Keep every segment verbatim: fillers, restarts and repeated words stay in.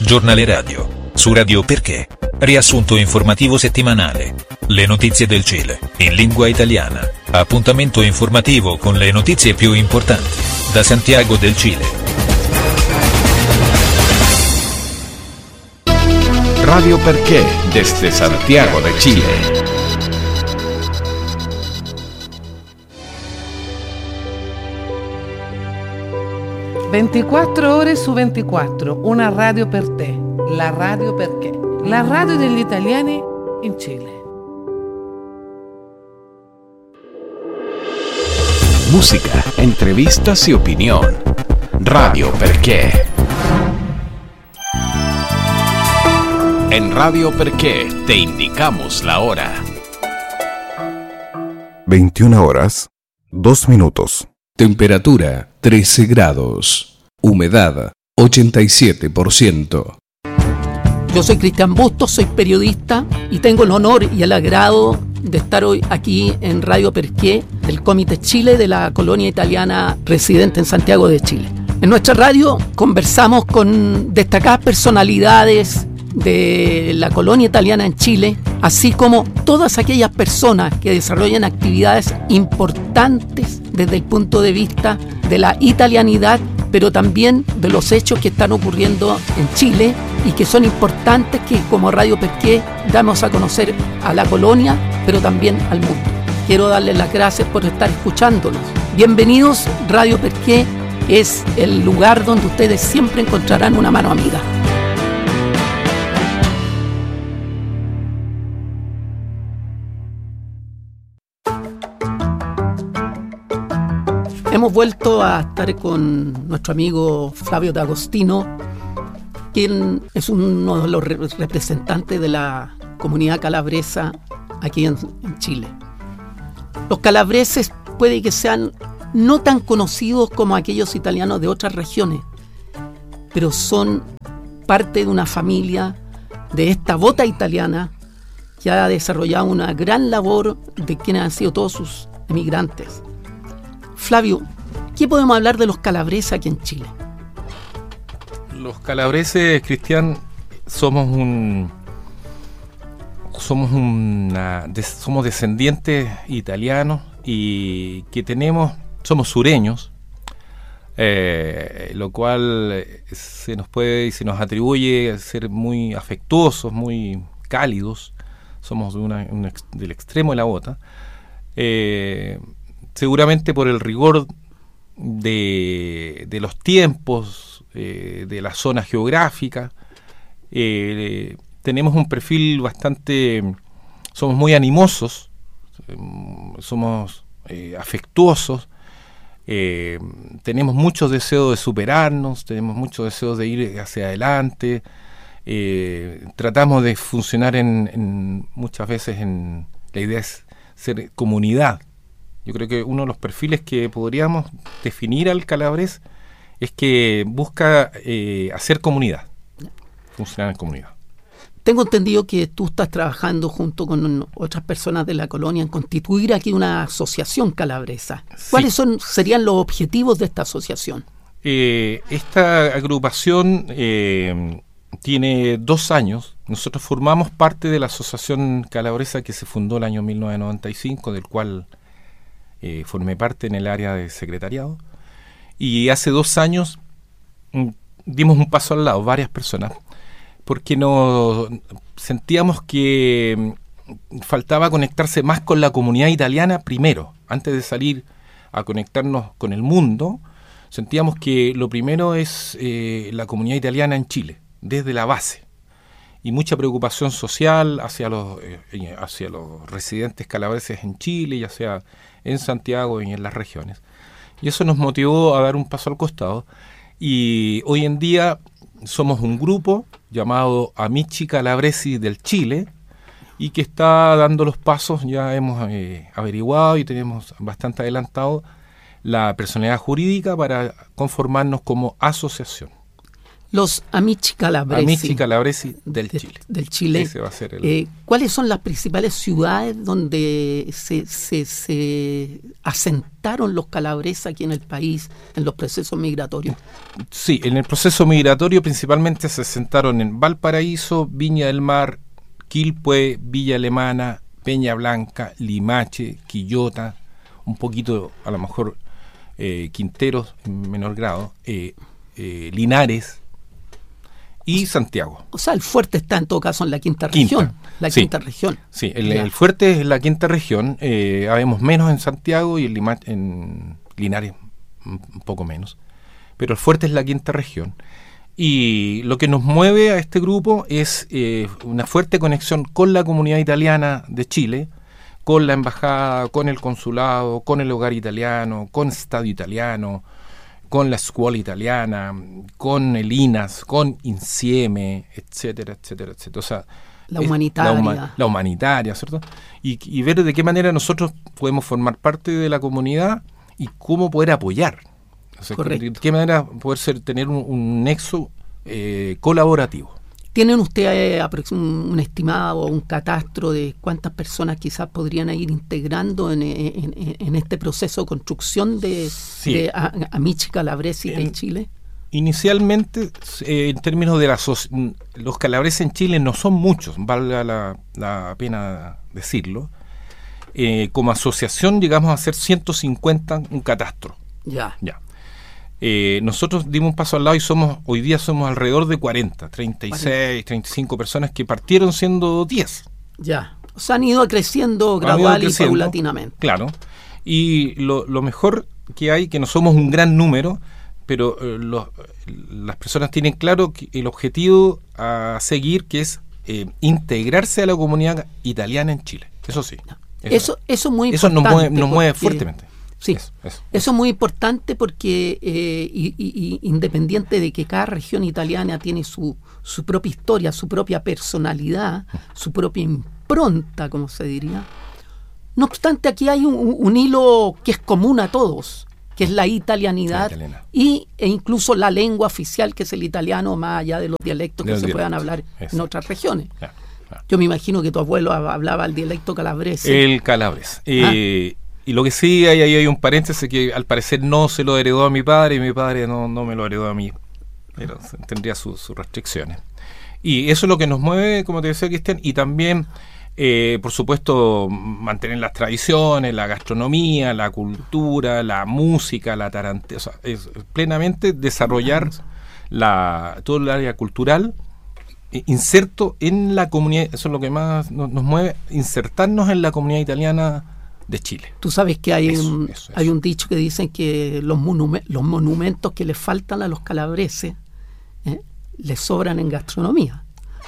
giornale radio, su Radio Perché, riassunto informativo settimanale, le notizie del Cile, in lingua italiana, appuntamento informativo con le notizie più importanti, da Santiago del Cile. Radio Perché, desde Santiago de Chile. ventiquattro ore su ventiquattro, una radio per te, la Radio Perché, la radio degli italiani in Cile. Música, entrevistas y opinión. Radio Perché. En Radio Perché te indicamos la hora. veintiuna horas, dos minutos. Temperatura trece grados. Humedad ochenta y siete por ciento. Yo soy Cristian Bustos, soy periodista y tengo el honor y el agrado de estar hoy aquí en Radio Perché, del Comité Chile de la colonia italiana residente en Santiago de Chile. En nuestra radio conversamos con destacadas personalidades de la colonia italiana en Chile, así como todas aquellas personas que desarrollan actividades importantes desde el punto de vista de la italianidad, pero también de los hechos que están ocurriendo en Chile y que son importantes que como Radio Perché damos a conocer a la colonia, pero también al mundo. Quiero darles las gracias por estar escuchándonos. Bienvenidos, Radio Perché es el lugar donde ustedes siempre encontrarán una mano amiga. Hemos vuelto a estar con nuestro amigo Flavio D'Agostino, quien es uno de los re- representantes de la comunidad calabresa aquí en, en Chile. Los calabreses puede que sean no tan conocidos como aquellos italianos de otras regiones, pero son parte de una familia de esta bota italiana que ha desarrollado una gran labor de quienes han sido todos sus emigrantes. Flavio, ¿qué podemos hablar de los calabreses aquí en Chile? Los calabreses, Cristian, somos un somos una des, somos descendientes italianos y que tenemos somos sureños, eh, lo cual se nos puede y se nos atribuye a ser muy afectuosos, muy cálidos. Somos de una, un ex, del extremo de la bota. Eh, seguramente por el rigor de, de los tiempos, eh, de la zona geográfica, eh, tenemos un perfil bastante, somos muy animosos, eh, somos eh, afectuosos, eh, tenemos muchos deseos de superarnos, tenemos muchos deseos de ir hacia adelante, eh, tratamos de funcionar en, en muchas veces en, la idea es ser comunidad. Yo creo que uno de los perfiles que podríamos definir al calabrés es que busca eh, hacer comunidad, funcionar en comunidad. Tengo entendido que tú estás trabajando junto con otras personas de la colonia en constituir aquí una asociación calabresa. ¿Cuáles sí. son serían los objetivos de esta asociación? Eh, esta agrupación eh, tiene dos años. Nosotros formamos parte de la Asociación Calabresa que se fundó el año mil novecientos noventa y cinco, del cual Eh, formé parte en el área de secretariado, y hace dos años mm, dimos un paso al lado, varias personas, porque nos sentíamos que mm, faltaba conectarse más con la comunidad italiana primero, antes de salir a conectarnos con el mundo. Sentíamos que lo primero es eh, la comunidad italiana en Chile, desde la base, y mucha preocupación social hacia los, eh, hacia los residentes calabreses en Chile, ya sea en Santiago y en las regiones. Y eso nos motivó a dar un paso al costado. Y hoy en día somos un grupo llamado Amici Calabresi del Chile y que está dando los pasos. Ya hemos eh, averiguado y tenemos bastante adelantado la personalidad jurídica para conformarnos como asociación. Los Amici Calabresi. Amici Calabresi del de, Chile. Del Chile. Ese va a ser el... eh, ¿Cuáles son las principales ciudades donde se, se, se asentaron los calabreses aquí en el país en los procesos migratorios? Sí, en el proceso migratorio principalmente se asentaron en Valparaíso, Viña del Mar, Quilpué, Villa Alemana, Peña Blanca, Limache, Quillota, un poquito a lo mejor eh, Quinteros en menor grado, eh, eh, Linares y Santiago. O sea, el fuerte está en todo caso en la quinta, Quinta, región. La sí. quinta región. Sí, el, el fuerte es la quinta región, eh, habemos menos en Santiago y en, Lima, en Linares un poco menos, pero el fuerte es la quinta región. Y lo que nos mueve a este grupo es eh, una fuerte conexión con la comunidad italiana de Chile, con la embajada, con el consulado, con el hogar italiano, con Estadio Italiano, con la escuela italiana, con el I N A S, con Insieme, etcétera, etcétera, etcétera. O sea, la humanitaria. La, huma, la humanitaria, ¿cierto? Y, y ver de qué manera nosotros podemos formar parte de la comunidad y cómo poder apoyar. O sea, de qué manera poder ser, tener un, un nexo eh, colaborativo. ¿Tienen ustedes eh, un, un estimado o un catastro de cuántas personas quizás podrían ir integrando en, en, en este proceso de construcción de, sí. de Amici Calabresi en Chile? Inicialmente, eh, en términos de la so- los calabreses en Chile no son muchos, valga la, la pena decirlo. Eh, como asociación llegamos a ser ciento cincuenta un catastro. Ya. Ya. Eh, nosotros dimos un paso al lado y somos hoy día somos alrededor de cuarenta, treinta y seis, treinta y cinco personas que partieron siendo diez. Ya, o sea, han ido creciendo gradual y paulatinamente. Claro, y lo, lo mejor que hay, que no somos un gran número, pero eh, lo, las personas tienen claro que el objetivo a seguir, que es eh, integrarse a la comunidad italiana en Chile. Eso sí. Eso, eso, eso es muy eso importante. Eso nos mueve, nos mueve fuertemente. Sí, eso, eso. eso es muy importante porque eh, y, y, y independiente de que cada región italiana tiene su, su propia historia, su propia personalidad, su propia impronta, como se diría, no obstante aquí hay un, un hilo que es común a todos, que es la italianidad la y, e incluso la lengua oficial, que es el italiano, más allá de los dialectos de que los se dialectos. puedan hablar eso. En otras regiones. Claro, claro. Yo me imagino que tu abuelo hablaba el dialecto calabrese. El calabrés. Eh, ¿Ah? Y lo que sí, hay, hay un paréntesis que al parecer no se lo heredó a mi padre y mi padre no, no me lo heredó a mí. Pero tendría sus, sus restricciones. Y eso es lo que nos mueve, como te decía Cristian, y también, eh, por supuesto, mantener las tradiciones, la gastronomía, la cultura, la música, la tarantela, o sea, es plenamente desarrollar la, todo el área cultural, eh, inserto en la comunidad, eso es lo que más nos, nos mueve, insertarnos en la comunidad italiana de Chile. Tú sabes que hay, eso, un, eso, eso. hay un dicho que dicen que los, monume- los monumentos que le faltan a los calabreses eh, les sobran en gastronomía.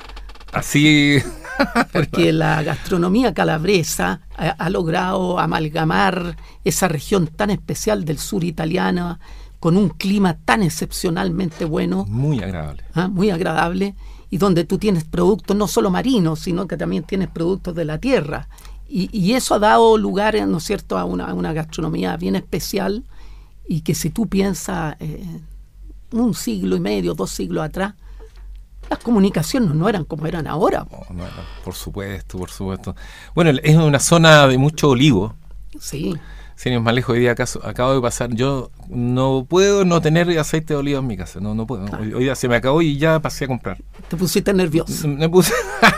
Así. Porque la gastronomía calabresa ha, ha logrado amalgamar esa región tan especial del sur italiano con un clima tan excepcionalmente bueno. Muy agradable. ¿Ah? Muy agradable. Y donde tú tienes productos no solo marinos, sino que también tienes productos de la tierra. Y, y eso ha dado lugar, ¿no es cierto?, a una, a una gastronomía bien especial y que si tú piensas eh, un siglo y medio, dos siglos atrás, las comunicaciones no eran como eran ahora. No, no, por supuesto, por supuesto. Bueno, es una zona de mucho olivo. Sí. Sin ir más lejos, hoy día acaso, acabo de pasar, yo no puedo no tener aceite de oliva en mi casa, no no puedo. Hoy, hoy día se me acabó y ya pasé a comprar. Te pusiste nervioso. Me puse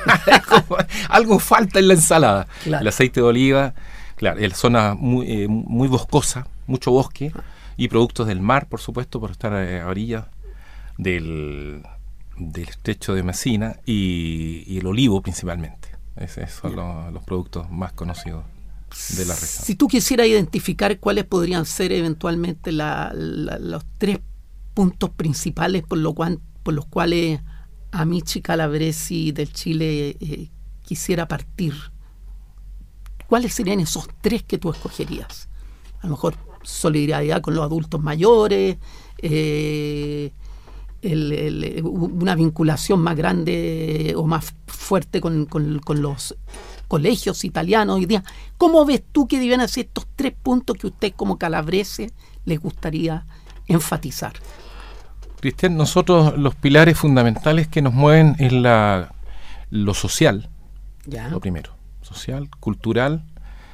algo falta en la ensalada. Claro. El aceite de oliva, claro, en la zona muy, eh, muy boscosa, mucho bosque y productos del mar, por supuesto, por estar a orillas del, del estrecho de Messina y, y el olivo principalmente. Esos son los, los productos más conocidos de la región. Si tú quisieras identificar cuáles podrían ser eventualmente la, la, los tres puntos principales por, lo cual, por los cuales Amici Calabresi del Chile eh, quisiera partir, ¿cuáles serían esos tres que tú escogerías? A lo mejor solidaridad con los adultos mayores, eh, el, el, una vinculación más grande o más fuerte con, con, con los colegios italianos hoy día. ¿Cómo ves tú que debían ser estos tres puntos que usted como calabrese les gustaría enfatizar? Cristian, nosotros los pilares fundamentales que nos mueven es la, lo social, Ya. lo primero, social, cultural,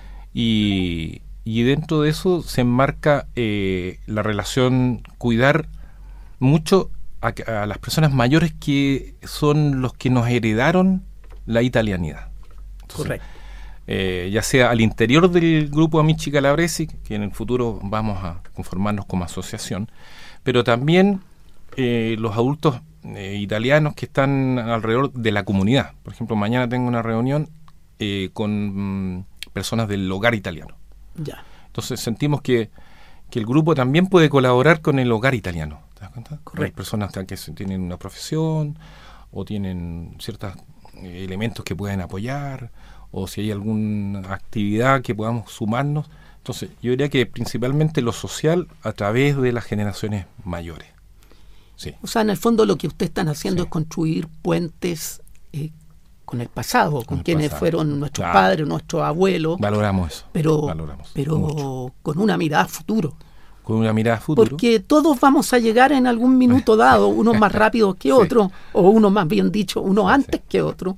y, y dentro de eso se enmarca eh, la relación, cuidar mucho a, a las personas mayores que son los que nos heredaron la italianidad. Entonces, Correcto. Eh, ya sea al interior del grupo Amici Calabresi, que en el futuro vamos a conformarnos como asociación, pero también eh, los adultos eh, italianos que están alrededor de la comunidad. Por ejemplo, mañana tengo una reunión eh, con mm, personas del hogar italiano. Ya. Entonces sentimos que, que el grupo también puede colaborar con el hogar italiano. ¿Te das cuenta? Correcto. Hay personas que se- tienen una profesión o tienen ciertos eh, elementos que pueden apoyar, o si hay alguna actividad que podamos sumarnos. Entonces, yo diría que principalmente lo social a través de las generaciones mayores. Sí, O sea, en el fondo lo que ustedes están haciendo Sí. es construir puentes eh, con el pasado, con el quienes pasado. fueron nuestros Claro. padres, nuestros abuelos, valoramos eso. pero, valoramos pero mucho. con una mirada a futuro. Con una mirada a futuro. Porque todos vamos a llegar en algún minuto dado, unos más rápidos que Sí. otros, o uno más bien dicho, uno antes que otro,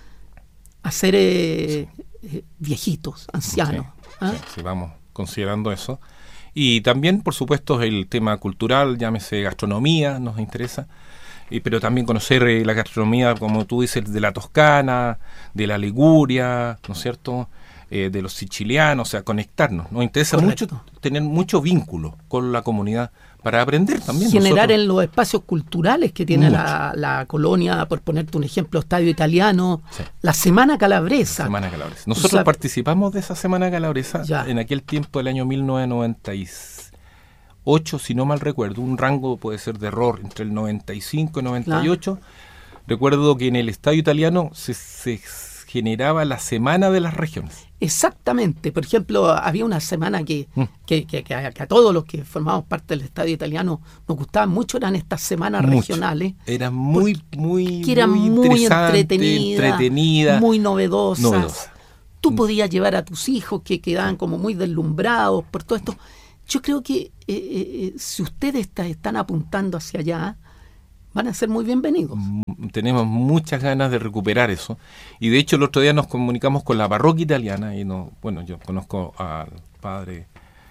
a ser eh, eh, viejitos, ancianos. Sí, ¿ah? sí, sí, vamos considerando eso. Y también, por supuesto, el tema cultural, llámese gastronomía, nos interesa, y, pero también conocer eh, la gastronomía, como tú dices, de la Toscana, de la Liguria, ¿no es cierto?, eh, de los sicilianos, o sea, conectarnos. Nos interesa Correcto. mucho tener mucho vínculo con la comunidad para aprender también. Generar nosotros. en los espacios culturales que tiene Mucho. la, la colonia, por ponerte un ejemplo, Estadio Italiano, Sí. la Semana Calabresa. Semana Calabresa. Nosotros O sea, participamos de esa Semana Calabresa Ya. en aquel tiempo del año mil novecientos noventa y ocho, si no mal recuerdo, un rango puede ser de error entre el noventa y cinco y noventa y ocho. Recuerdo que en el Estadio Italiano se, se generaba la Semana de las Regiones. Exactamente. Por ejemplo, había una semana que, Mm. que, que, que a, que a todos los que formamos parte del Estadio Italiano nos gustaban mucho, eran estas semanas Mucho. regionales, Era muy, muy, que eran muy, interesante, entretenidas, entretenida, muy novedosas. novedosa. Tú Mm. podías llevar a tus hijos que quedaban como muy deslumbrados por todo esto. Yo creo que eh, eh, si ustedes está- están apuntando hacia allá, van a ser muy bienvenidos. M- Tenemos muchas ganas de recuperar eso, y de hecho el otro día nos comunicamos con la parroquia italiana, y no, bueno, yo conozco al padre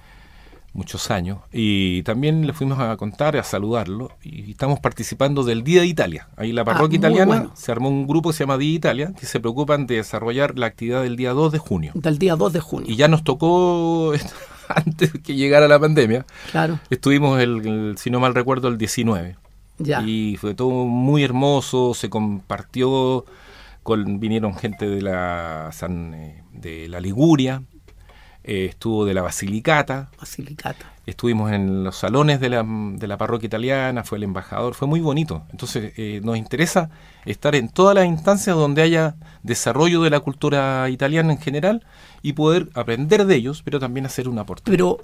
muchos años, y también le fuimos a contar, a saludarlo, y estamos participando del Día de Italia. Ahí la parroquia Ah, muy italiana bueno. se armó un grupo que se llama Día Italia, que se preocupan de desarrollar la actividad del día dos de junio, Del día dos de junio. y ya nos tocó antes que llegara la pandemia. Claro, Estuvimos el, el, si no mal recuerdo, el diecinueve. ya. Y fue todo muy hermoso, se compartió, con, vinieron gente de la San, eh, de la Liguria, eh, estuvo de la Basilicata, Basilicata. estuvimos en los salones de la, de la parroquia italiana, fue el embajador, fue muy bonito. Entonces eh, nos interesa estar en todas las instancias donde haya desarrollo de la cultura italiana en general y poder aprender de ellos, pero también hacer un aporte. Pero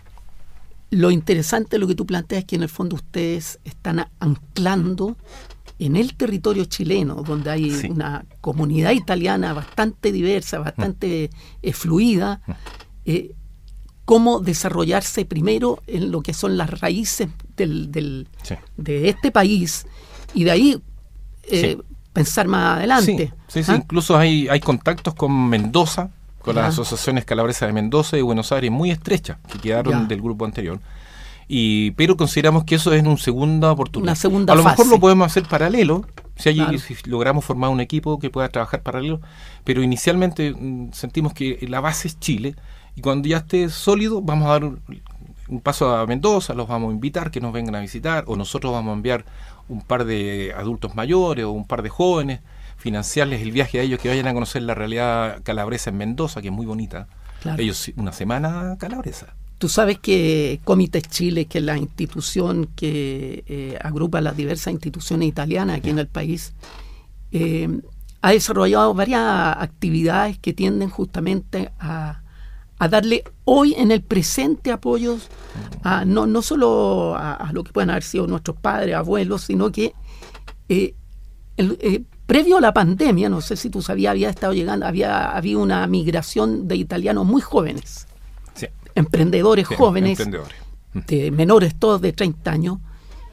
lo interesante de lo que tú planteas es que en el fondo ustedes están anclando en el territorio chileno, donde hay Sí. una comunidad italiana bastante diversa, bastante eh, fluida, eh, cómo desarrollarse primero en lo que son las raíces del, del- Sí. de este país y de ahí eh, Sí. pensar más adelante. Sí, sí, sí. ¿Ah? Incluso hay, hay contactos con Mendoza, con Ya. las asociaciones calabresas de Mendoza y Buenos Aires muy estrechas, que quedaron Ya. del grupo anterior. Y, pero consideramos que eso es una segunda oportunidad. Una segunda A lo mejor fase. lo podemos hacer paralelo, si, hay, Claro. si logramos formar un equipo que pueda trabajar paralelo, pero inicialmente mm, sentimos que la base es Chile, y cuando ya esté sólido vamos a dar un, un paso a Mendoza, los vamos a invitar que nos vengan a visitar, o nosotros vamos a enviar un par de adultos mayores o un par de jóvenes, financiarles el viaje a ellos, que vayan a conocer la realidad calabresa en Mendoza, que es muy bonita. Claro. Ellos una semana calabresa. Tú sabes que Comites Chile, que es la institución que eh, agrupa las diversas instituciones italianas aquí en el país, eh, ha desarrollado varias actividades que tienden justamente a, a darle hoy en el presente apoyos a, no, no solo a, a lo que puedan haber sido nuestros padres, abuelos, sino que eh, el, eh, previo a la pandemia, no sé si tú sabías, había estado llegando, había había una migración de italianos muy jóvenes, Sí, emprendedores sí, jóvenes, emprendedores. de menores todos de treinta años,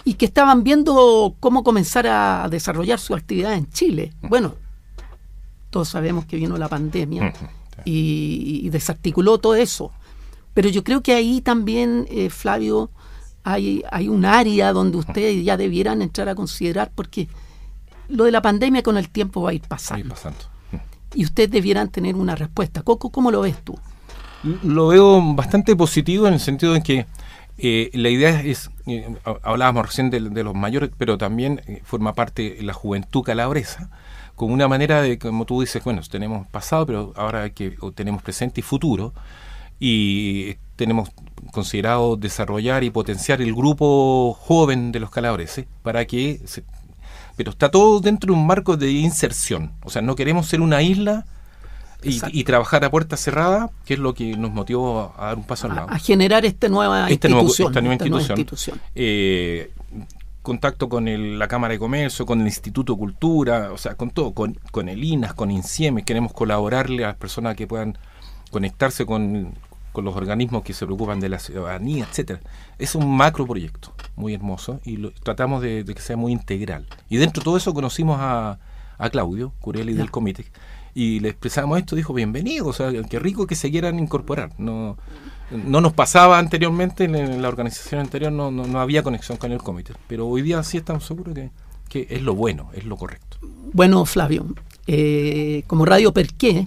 y que estaban viendo cómo comenzar a desarrollar su actividad en Chile. Bueno, todos sabemos que vino la pandemia y, y desarticuló todo eso. Pero yo creo que ahí también, eh, Flavio, hay, hay un área donde ustedes ya debieran entrar a considerar, porque lo de la pandemia con el tiempo va a ir pasando. Va a ir pasando. Y ustedes debieran tener una respuesta. Coco, ¿cómo lo ves tú? Lo veo bastante positivo en el sentido en que eh, la idea es, eh, hablábamos recién de, de los mayores, pero también eh, forma parte de la juventud calabresa, con una manera de, como tú dices, bueno, tenemos pasado, pero ahora hay que, tenemos presente y futuro, y tenemos considerado desarrollar y potenciar el grupo joven de los calabreses para que se, pero está todo dentro de un marco de inserción, o sea, no queremos ser una isla y, y trabajar a puerta cerrada, que es lo que nos motivó a dar un paso al lado. A, a generar esta nueva este institución. Nuevo, esta nueva esta institución. Nueva institución. Eh, contacto con el, la Cámara de Comercio, con el Instituto de Cultura, o sea, con todo, con, con el I N A S, con INSIEME, queremos colaborarle a las personas que puedan conectarse con, con los organismos que se preocupan de la ciudadanía, etcétera. Es un macro proyecto muy hermoso y lo, tratamos de, de que sea muy integral. Y dentro de todo eso conocimos a, a Claudio Curelli del Comitec y le expresamos esto, dijo bienvenido, o sea, qué rico que se quieran incorporar. No no nos pasaba anteriormente, en la organización anterior no, no, no había conexión con el Comitec, pero hoy día sí estamos seguros que, que es lo bueno, es lo correcto. Bueno, Flavio, eh, como Radio Perqué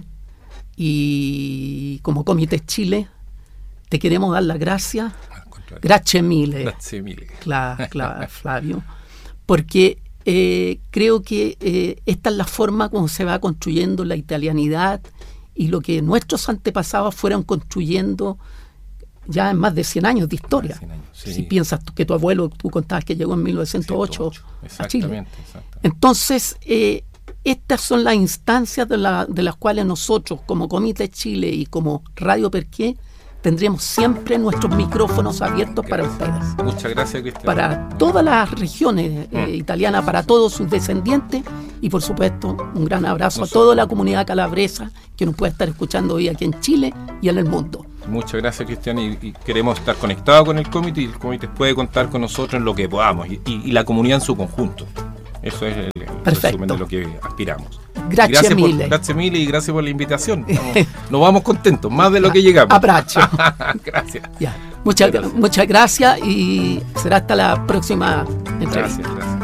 y como Comitec Chile, te queremos dar las gracias. Grazie mille. Grazie mille. Claro, claro, Flavio. Porque eh, creo que eh, esta es la forma como se va construyendo la italianidad y lo que nuestros antepasados fueron construyendo ya en más de cien años de historia. cien años, sí. Si piensas tú que tu abuelo, tú contabas que llegó en mil novecientos ocho a Chile. Exactamente. Entonces, eh, estas son las instancias de, la, de las cuales nosotros, como Comitec Chile y como Radio Perqué, tendríamos siempre nuestros micrófonos abiertos para ustedes. Muchas gracias, Cristian. Para todas las regiones eh, mm. italianas, para todos sus descendientes y, por supuesto, un gran abrazo Nosotros. a toda la comunidad calabresa que nos puede estar escuchando hoy aquí en Chile y en el mundo. Muchas gracias, Cristian, y, y queremos estar conectados con el comité y el comité puede contar con nosotros en lo que podamos y, y, y la comunidad en su conjunto. Eso es el, el resumen de lo que aspiramos. Gracias, gracias mille. Gracias mille y gracias por la invitación. Nos, nos vamos contentos, más de lo que llegamos. Abrazo. Gracias. Ya. Muchas, gracias. muchas gracias y será hasta la próxima entrevista. Gracias, gracias.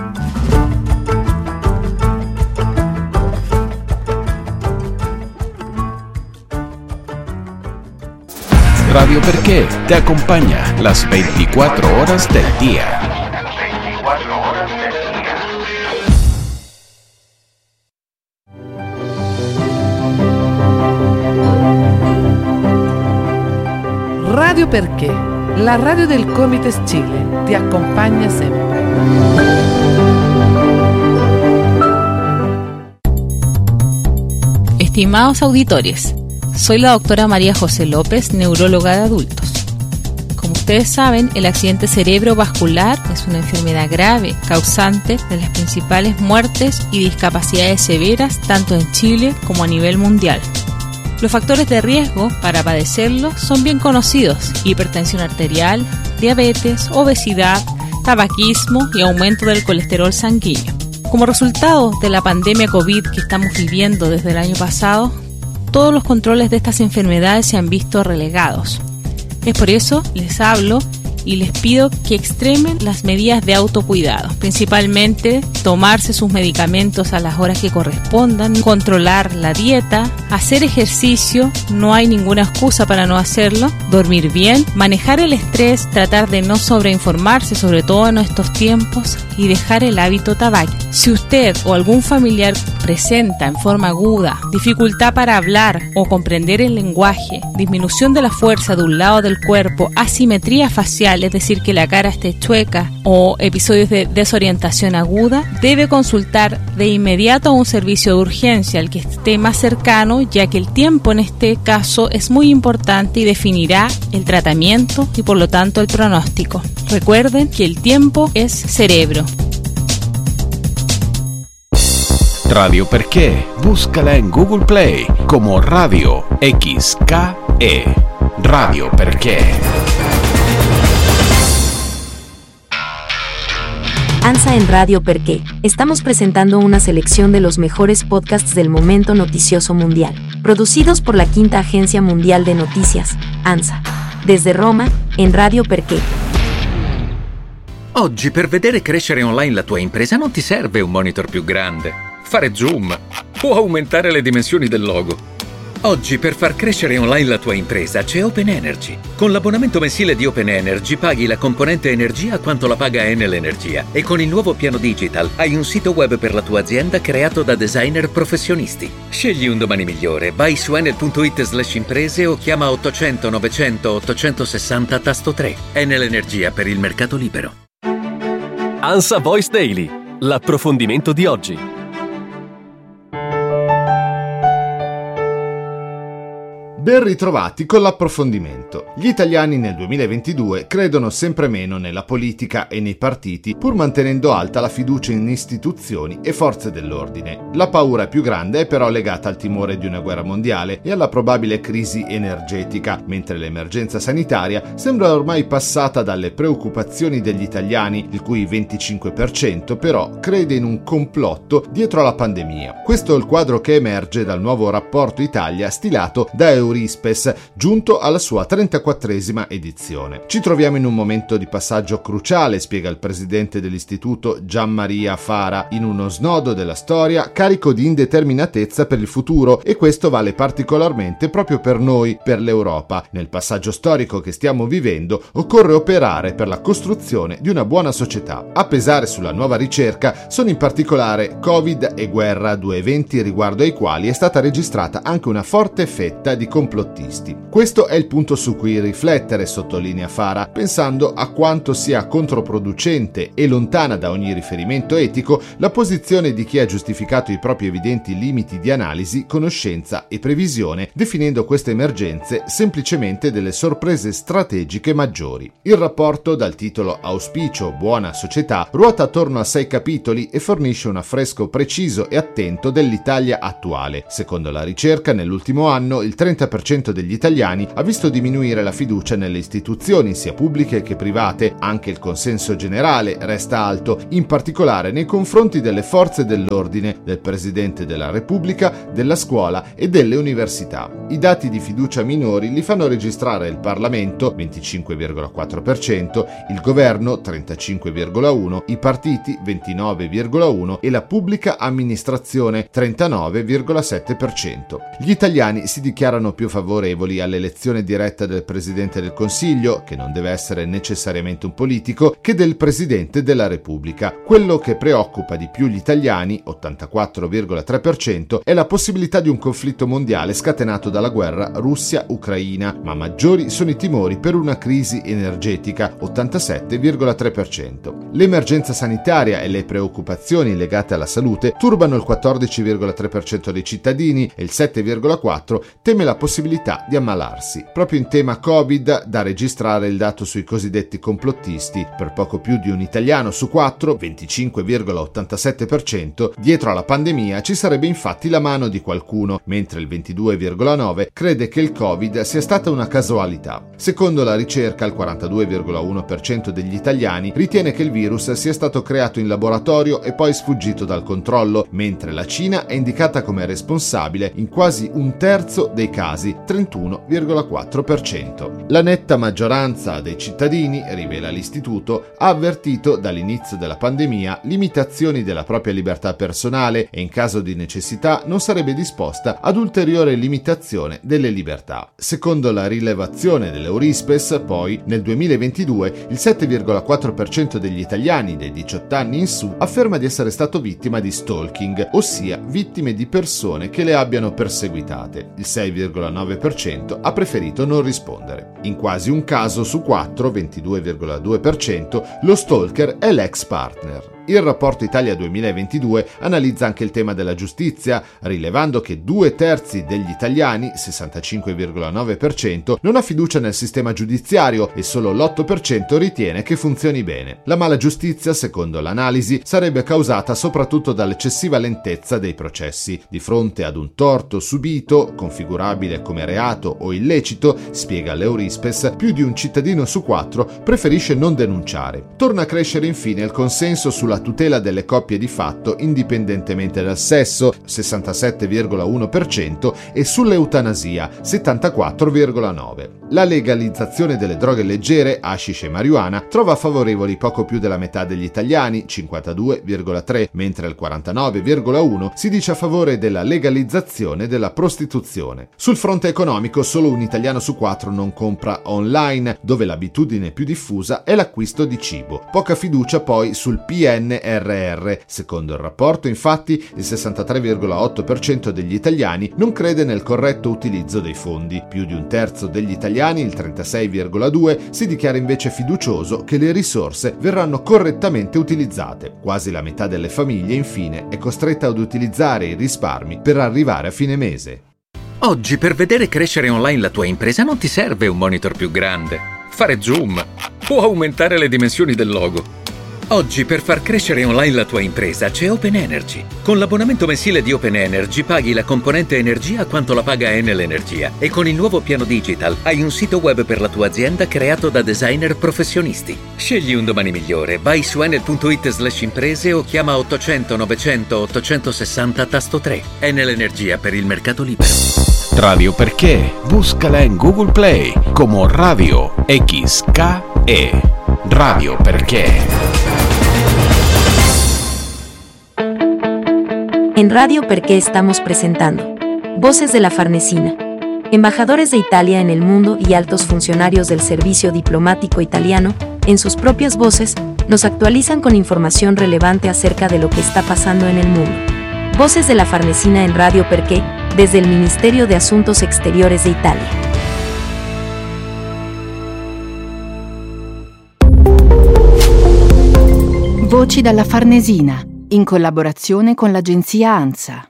Radio Perqué te acompaña las veinticuatro horas del día. Radio Perqué, la radio del Comitec Chile, te acompaña siempre. Estimados auditores, soy la doctora María José López, neuróloga de adultos. Como ustedes saben, el accidente cerebrovascular es una enfermedad grave, causante de las principales muertes y discapacidades severas tanto en Chile como a nivel mundial. Los factores de riesgo para padecerlo son bien conocidos: hipertensión arterial, diabetes, obesidad, tabaquismo y aumento del colesterol sanguíneo. Como resultado de la pandemia COVID que estamos viviendo desde el año pasado, todos los controles de estas enfermedades se han visto relegados. Es por eso les hablo y les pido que extremen las medidas de autocuidado, principalmente tomarse sus medicamentos a las horas que correspondan, controlar la dieta, hacer ejercicio, no hay ninguna excusa para no hacerlo, dormir bien, manejar el estrés, tratar de no sobreinformarse, sobre todo en estos tiempos, y dejar el hábito tabaco. Si usted o algún familiar presenta en forma aguda dificultad para hablar o comprender el lenguaje, disminución de la fuerza de un lado del cuerpo, asimetría facial, es decir, que la cara esté chueca, o episodios de desorientación aguda, debe consultar de inmediato a un servicio de urgencia, al que esté más cercano, ya que el tiempo en este caso es muy importante y definirá el tratamiento y por lo tanto el pronóstico. Recuerden que el tiempo es cerebro. Radio Perqué, búscala en Google Play como Radio X K E. Radio Perqué. ANSA en Radio Perqué. Estamos presentando una selección de los mejores podcasts del momento noticioso mundial, producidos por la quinta Agencia Mundial de Noticias, ANSA. Desde Roma, en Radio Perqué. Oggi per vedere crescere online la tua impresa non ti serve un monitor più grande, fare zoom o aumentare le dimensioni del logo. Oggi per far crescere online la tua impresa c'è Open Energy. Con l'abbonamento mensile di Open Energy paghi la componente energia quanto la paga Enel Energia e con il nuovo piano digital hai un sito web per la tua azienda creato da designer professionisti. Scegli un domani migliore, vai su enel punto it slash imprese o chiama ottocento novecento ottocentosessanta tasto tre. Enel Energia per il mercato libero. ANSA Voice Daily, l'approfondimento di oggi. Ben ritrovati con l'approfondimento. Gli italiani nel duemilaventidue credono sempre meno nella politica e nei partiti, pur mantenendo alta la fiducia in istituzioni e forze dell'ordine. La paura più grande è però legata al timore di una guerra mondiale e alla probabile crisi energetica, mentre l'emergenza sanitaria sembra ormai passata dalle preoccupazioni degli italiani, il cui venticinque per cento però crede in un complotto dietro alla pandemia. Questo è il quadro che emerge dal nuovo rapporto Italia stilato da Eurispes, giunto alla sua trentaquattresima edizione. Ci troviamo in un momento di passaggio cruciale, spiega il presidente dell'istituto Gianmaria Fara, in uno snodo della storia carico di indeterminatezza per il futuro, e questo vale particolarmente proprio per noi, per l'Europa. Nel passaggio storico che stiamo vivendo occorre operare per la costruzione di una buona società. A pesare sulla nuova ricerca sono in particolare Covid e guerra, due eventi riguardo ai quali è stata registrata anche una forte fetta di complottisti. Questo è il punto su cui riflettere, sottolinea Fara, pensando a quanto sia controproducente e lontana da ogni riferimento etico la posizione di chi ha giustificato i propri evidenti limiti di analisi, conoscenza e previsione, definendo queste emergenze semplicemente delle sorprese strategiche maggiori. Il rapporto, dal titolo Auspicio Buona Società, ruota attorno a sei capitoli e fornisce un affresco preciso e attento dell'Italia attuale. Secondo la ricerca, nell'ultimo anno il trenta per cento degli italiani ha visto diminuire la fiducia nelle istituzioni, sia pubbliche che private. Anche il consenso generale resta alto, in particolare nei confronti delle forze dell'ordine, del Presidente della Repubblica, della scuola e delle università. I dati di fiducia minori li fanno registrare il Parlamento, venticinque virgola quattro per cento, il Governo, trentacinque virgola uno per cento, i partiti, ventinove virgola uno per cento e la pubblica amministrazione, trentanove virgola sette per cento. Gli italiani si dichiarano più favorevoli all'elezione diretta del Presidente del Consiglio, che non deve essere necessariamente un politico, che del Presidente della Repubblica. Quello che preoccupa di più gli italiani, ottantaquattro virgola tre per cento, è la possibilità di un conflitto mondiale scatenato dalla guerra Russia-Ucraina, ma maggiori sono i timori per una crisi energetica, ottantasette virgola tre per cento. L'emergenza sanitaria e le preoccupazioni legate alla salute turbano il quattordici virgola tre per cento dei cittadini e il sette virgola quattro per cento teme la possibilità di ammalarsi. Proprio in tema Covid, da registrare il dato sui cosiddetti complottisti. Per poco più di un italiano su quattro, venticinque virgola ottantasette per cento, dietro alla pandemia ci sarebbe infatti la mano di qualcuno, mentre il ventidue virgola nove per cento crede che il Covid sia stata una casualità. Secondo la ricerca, il quarantadue virgola uno per cento degli italiani ritiene che il virus sia stato creato in laboratorio e poi sfuggito dal controllo, mentre la Cina è indicata come responsabile in quasi un terzo dei casi, trentuno virgola quattro per cento. La netta maggioranza dei cittadini, rivela l'istituto, ha avvertito dall'inizio della pandemia limitazioni della propria libertà personale e in caso di necessità non sarebbe disposta ad ulteriore limitazione delle libertà. Secondo la rilevazione dell'Eurispes, poi, nel duemilaventidue il sette virgola quattro per cento degli italiani dei diciotto anni in su afferma di essere stato vittima di stalking, ossia vittime di persone che le abbiano perseguitate. Il sei virgola nove per cento ha preferito non rispondere. In quasi un caso su quattro, ventidue virgola due per cento, lo stalker è l'ex partner. Il rapporto Italia duemilaventidue analizza anche il tema della giustizia, rilevando che due terzi degli italiani, sessantacinque virgola nove per cento, non ha fiducia nel sistema giudiziario e solo l'otto per cento ritiene che funzioni bene. La mala giustizia, secondo l'analisi, sarebbe causata soprattutto dall'eccessiva lentezza dei processi. Di fronte ad un torto subito, configurabile come reato o illecito, spiega l'Eurispes, più di un cittadino su quattro preferisce non denunciare. Torna a crescere infine il consenso sulla sulla tutela delle coppie di fatto indipendentemente dal sesso, sessantasette virgola uno per cento, e sull'eutanasia, settantaquattro virgola nove per cento. La legalizzazione delle droghe leggere, hashish e marijuana, trova favorevoli poco più della metà degli italiani, cinquantadue virgola tre, mentre il quarantanove virgola uno si dice a favore della legalizzazione della prostituzione. Sul fronte economico, solo un italiano su quattro non compra online, dove l'abitudine più diffusa è l'acquisto di cibo. Poca fiducia poi sul P N R R. Secondo il rapporto, infatti, il sessantatré virgola otto per cento degli italiani non crede nel corretto utilizzo dei fondi. Più di un terzo degli italiani, il trentasei virgola due, si dichiara invece fiducioso che le risorse verranno correttamente utilizzate. Quasi la metà delle famiglie, infine, è costretta ad utilizzare i risparmi per arrivare a fine mese. Oggi, per vedere crescere online la tua impresa non ti serve un monitor più grande, fare zoom o aumentare le dimensioni del logo. Oggi, per far crescere online la tua impresa, c'è Open Energy. Con l'abbonamento mensile di Open Energy paghi la componente energia quanto la paga Enel Energia, e con il nuovo piano digital hai un sito web per la tua azienda creato da designer professionisti. Scegli un domani migliore, vai su enel punto it slash imprese o chiama ottocento novecento ottocentosessanta tasto tre. Enel Energia, per il mercato libero. Radio Perché. Búscala en Google Play como Radio X K E. Radio Perché. En Radio Perché estamos presentando Voces de la Farnesina. Embajadores de Italia en el mundo y altos funcionarios del servicio diplomático italiano, en sus propias voces, nos actualizan con información relevante acerca de lo que está pasando en el mundo. Voces de la Farnesina en Radio Perché, desde el Ministerio de Asuntos Exteriores de Italia. Voci dalla Farnesina, in collaborazione con l'agenzia ANSA.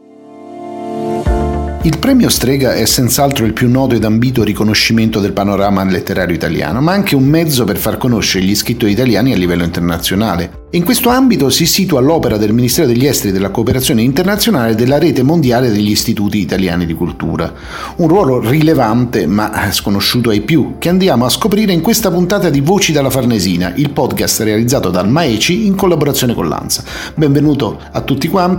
Il premio Strega è senz'altro il più noto ed ambito riconoscimento del panorama letterario italiano, ma anche un mezzo per far conoscere gli scrittori italiani a livello internazionale. In questo ambito si situa l'opera del Ministero degli Esteri e della Cooperazione Internazionale della Rete Mondiale degli Istituti Italiani di Cultura. Un ruolo rilevante ma sconosciuto ai più, che andiamo a scoprire in questa puntata di Voci dalla Farnesina, il podcast realizzato dal MAECI in collaborazione con l'ANSA. Benvenuto a tutti quanti.